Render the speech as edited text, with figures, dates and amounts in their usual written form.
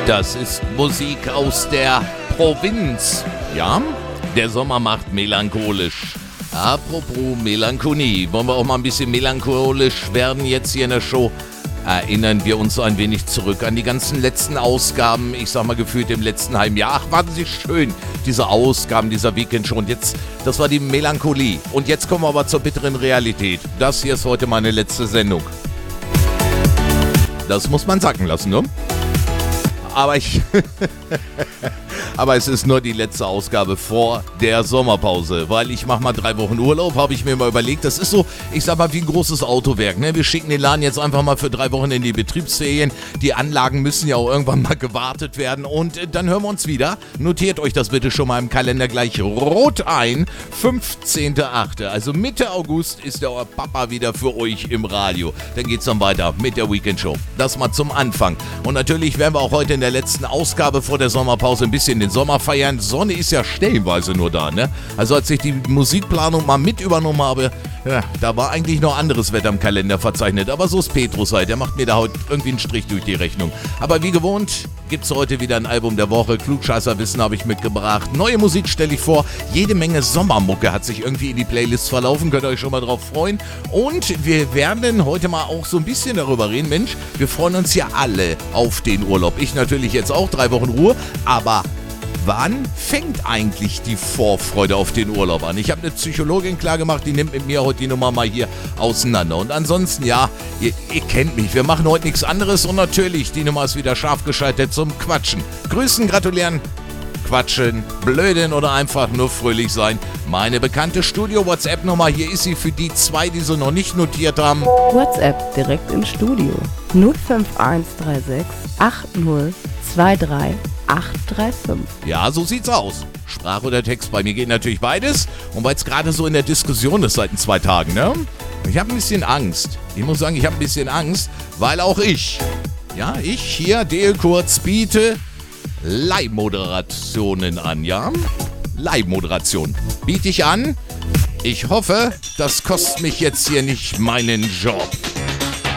Das ist Musik aus der Provinz. Ja, der Sommer macht melancholisch. Apropos Melancholie, wollen wir auch mal ein bisschen melancholisch werden jetzt hier in der Show? Erinnern wir uns ein wenig zurück an die ganzen letzten Ausgaben, ich sag mal gefühlt im letzten halben Jahr. Ach, waren sie schön, diese Ausgaben dieser Weekend-Show. Und jetzt, das war die Melancholie. Und jetzt kommen wir aber zur bitteren Realität. Das hier ist heute meine letzte Sendung. Das muss man sacken lassen, ne? Aber es ist nur die letzte Ausgabe vor der Sommerpause, weil ich mache mal 3 Wochen Urlaub, habe ich mir mal überlegt. Das ist so, ich sag mal, wie ein großes Autowerk, ne? Wir schicken den Laden jetzt einfach mal für 3 Wochen in die Betriebsferien. Die Anlagen müssen ja auch irgendwann mal gewartet werden und dann hören wir uns wieder. Notiert euch das bitte schon mal im Kalender gleich rot ein. 15.8., also Mitte August ist der Papa wieder für euch im Radio. Dann geht's dann weiter mit der Weekend-Show. Das mal zum Anfang. Und natürlich werden wir auch heute in der letzten Ausgabe vor der Sommerpause ein bisschen den Sommer feiern. Sonne ist ja stellenweise nur da, ne? Also als ich die Musikplanung mal mit übernommen habe, ja, da war eigentlich noch anderes Wetter im Kalender verzeichnet. Aber so ist Petrus halt, der macht mir da heute irgendwie einen Strich durch die Rechnung. Aber wie gewohnt gibt's heute wieder ein Album der Woche. Klugscheißerwissen habe ich mitgebracht. Neue Musik stelle ich vor. Jede Menge Sommermucke hat sich irgendwie in die Playlist verlaufen. Könnt ihr euch schon mal drauf freuen. Und wir werden heute mal auch so ein bisschen darüber reden. Mensch, wir freuen uns ja alle auf den Urlaub. Ich natürlich jetzt auch 3 Wochen Ruhe. Aber wann fängt eigentlich die Vorfreude auf den Urlaub an? Ich habe eine Psychologin klargemacht, die nimmt mit mir heute die Nummer mal hier auseinander. Und ansonsten, ja, ihr kennt mich, wir machen heute nichts anderes. Und natürlich, die Nummer ist wieder scharf geschaltet zum Quatschen. Grüßen, gratulieren, quatschen, blöden oder einfach nur fröhlich sein. Meine bekannte Studio-WhatsApp-Nummer, hier ist sie für die 2, die sie noch nicht notiert haben. WhatsApp direkt ins Studio. 05136 8023 835. Ja, so sieht's aus. Sprache oder Text, bei mir geht natürlich beides. Und weil es gerade so in der Diskussion ist seit 2 Tagen, ne? Ich habe ein bisschen Angst. Ich muss sagen, ich habe ein bisschen Angst, weil auch ich hier, Dale Kurz, biete Live-Moderationen an, ja? Live-Moderation biete ich an. Ich hoffe, das kostet mich jetzt hier nicht meinen Job.